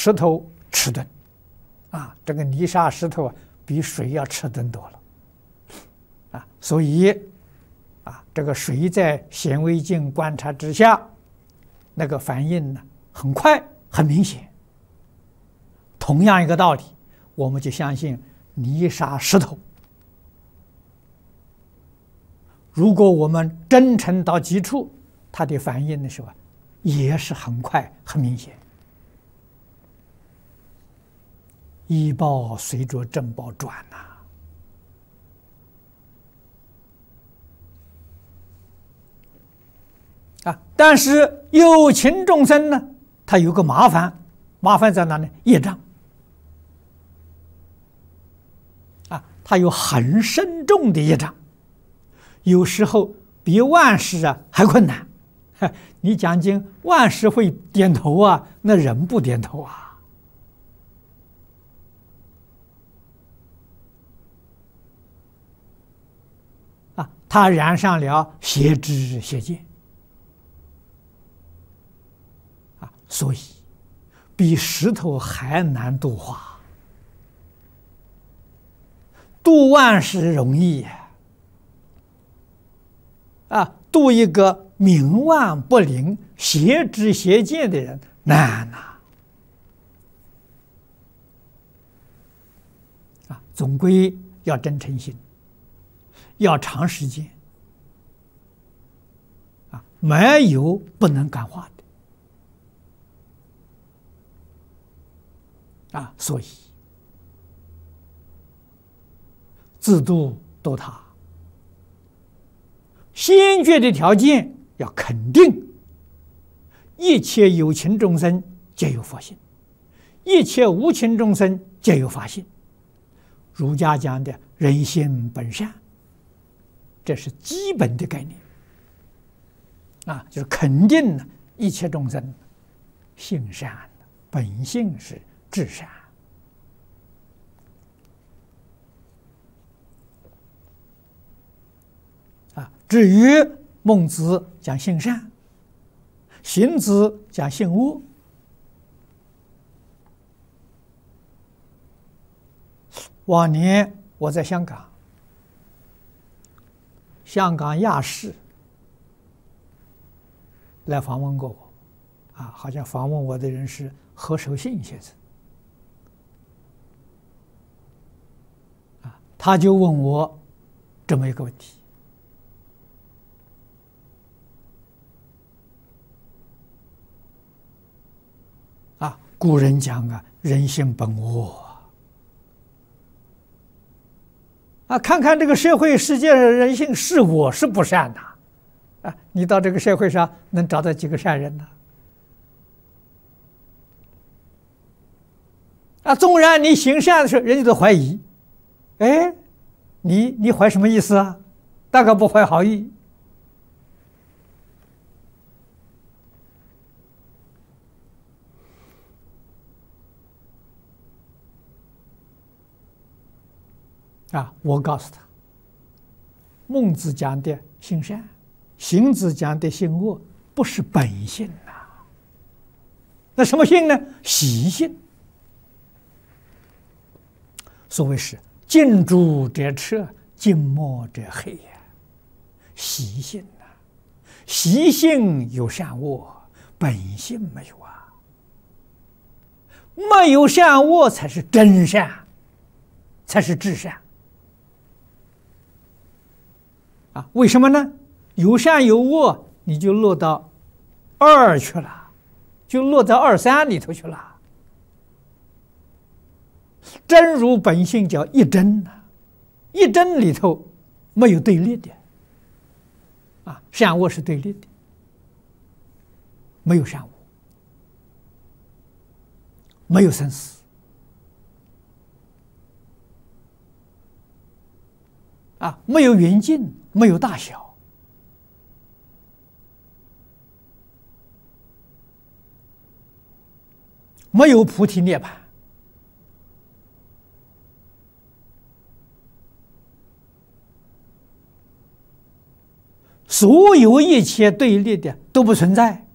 石头迟钝，这个泥沙石头比水要迟钝多了，所以这个水在显微镜观察之下，那个反应呢很快很明显。同样一个道理，我们就相信泥沙石头，如果我们真诚到极处，它的反应的时候也是很快很明显。医报随着正报转但是有情众生呢，他有个麻烦，麻烦在哪里？业障他有很深重的业障，有时候比万事还困难。你讲经，万事会点头那人不点头他染上了邪知邪见所以比石头还难度化。度万事容易度一个冥顽不灵、邪知邪见的人难总归要真诚心，要长时间没有不能感化的所以自度度他，先决的条件要肯定一切有情众生皆有佛性，一切无情众生皆有法性。儒家讲的人性本善，这是基本的概念就是肯定一切众生性善，本性是至善至于孟子讲性善，荀子讲性恶，往年我在香港，香港亚视来访问过我，好像访问我的人是何守信先生，他就问我这么一个问题。古人讲人性本恶看看这个社会世界的人性是恶是不善的你到这个社会上能找到几个善人呢？纵然你行善的时候，人家都怀疑，你怀什么意思大概不怀好意。我告诉他，孟子讲的性善，荀子讲的性恶，不是本性那什么性呢？习性。所谓是近朱者赤，近墨者黑习性习性有善恶，本性没有没有善恶才是真善，才是至善为什么呢？有善有恶，你就落到二去了，就落到二三里头去了。真如本性叫一真一真里头没有对立的善恶是对立的，没有善恶，没有生死没有远近，没有大小，没有菩提涅槃，所有一切对立的都不存在